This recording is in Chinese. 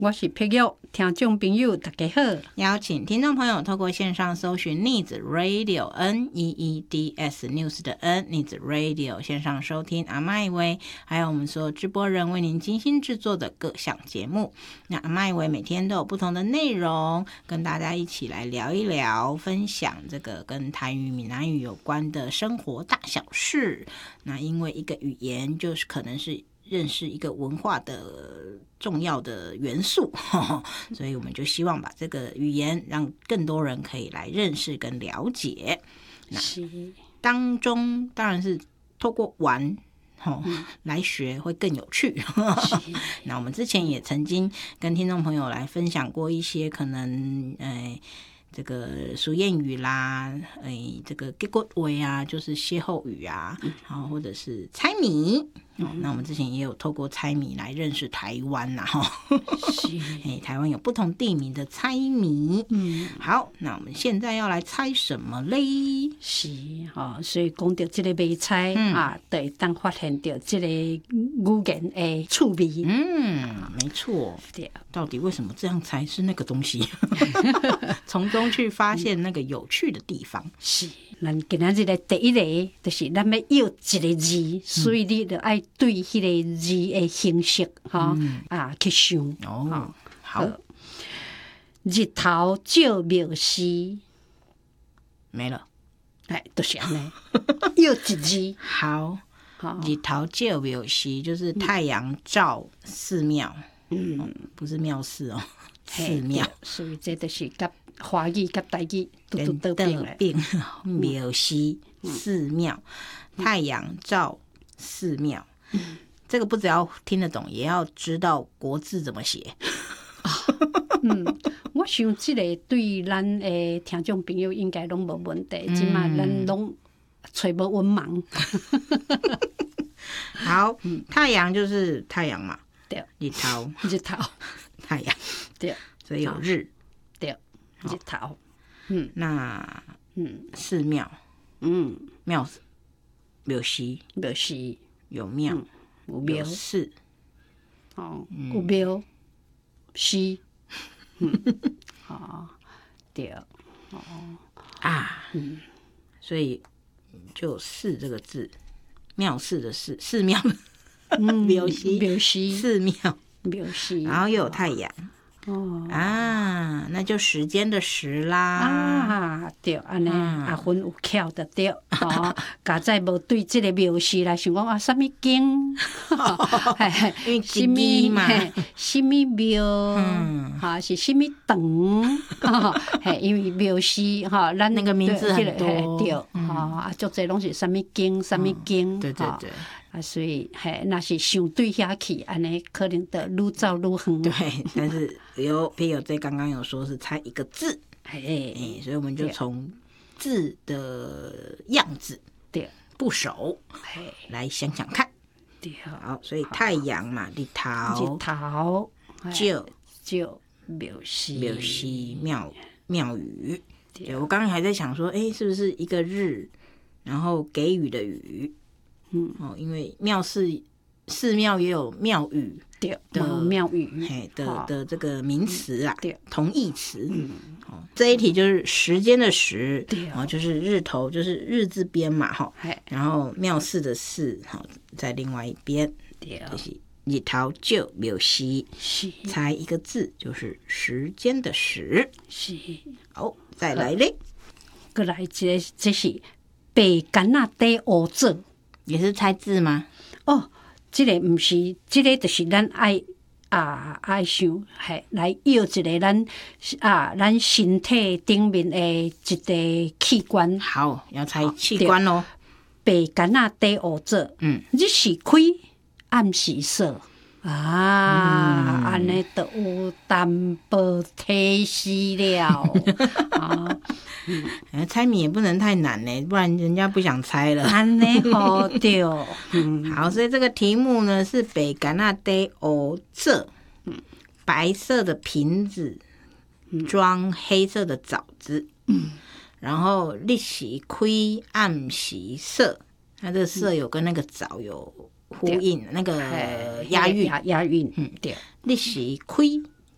我是佩玉，听众朋友大家好。 邀请听众朋友透过线上搜寻 Needs Radio NEEDS News 的 Needs Radio 线上收听阿麦维，还有我们所有直播人为您精心制作的各项节目。那阿麦维每天都有不同的内容，跟大家一起来聊一聊，分享这个跟台语、闽南语有关的生活大小事。那因为一个语言就是可能是认识一个文化的重要的元素，所以我们就希望把这个语言让更多人可以来认识跟了解。那当中当然是透过玩来学会更有趣。那我们之前也曾经跟听众朋友来分享过一些可能这个俗谚语啦，这个结果位啊，就是歇后语啊，然后或者是猜谜。那我们之前也有透过猜谜来认识台湾啦，台湾有不同地名的猜谜。好，那我们现在要来猜什么嘞？ 是所以讲到这个买菜就会当发现到这个语言的趣味。 没错。对，到底为什么这样猜是那个东西？从中去发现那个有趣的地方。 是，咱今仔日的第一个就是咱要要一个字，所以你就要对迄个字的形式去想。 好， 日头照庙西， 没了。 就是安尼，又一字。 好，日头照庙西就是太阳照寺庙，不是庙寺哦，寺庙。 所以这就是甲华语甲台语都得病庙西寺庙，太阳照寺庙。这个不只要听得懂，也要知道国字怎么写。 我想这个对咱的听众朋友应该拢无问题，即嘛咱拢找无文盲。 好，太阳就是太阳嘛， 对， 日头太阳， 对， 所以有日， 对，日头。 那寺庙，庙西有庙，有寺， 有庙西。对， 所以就有寺这个字，庙寺的寺，寺庙，庙西寺庙， 庙西， 然后又有太阳。那就时间的时啦。 对，安尼阿芬有巧的对。家在无对这个庙事来想讲什么经， 因为什么嘛， 什么庙，是什么堂，因为庙事咱那个名字很多， 对，足侪拢是什么经，什么经， 对对对。 所以那是想对遐去，安尼可能的愈走愈远。 对，但是譬如这刚刚有说是猜一个字，所以我们就从字的样子部首来想想看。好，所以太阳嘛，日头照庙西庙宇。对，我刚刚还在想说，是不是一个日，然后给予的予。因为寺庙也有庙宇的庙宇的这个名词啊，同义词。这一题就是时间的时，就是日头，就是日字边嘛，然后庙寺的寺，在另外一边，就是日头照庙西，猜一个字就是时间的时。好，再来嘞， 再来这是白干那底乌做。 也是猜字吗？ 这个不是，这个就是咱爱想，来要一个咱身体顶面的一个器官。 好，要猜器官咯。 白干那底乌做，日是开，暗是锁。安尼就有淡薄提示了。 猜谜也不能太难呢，不然人家不想猜了。 安尼好对。 好，所以这个题目呢是白干那底乌做，白色的瓶子装黑色的枣子，然后日是开，暗是锁，它这个锁有跟那个枣有呼应，那个押韵。 对， 日是开，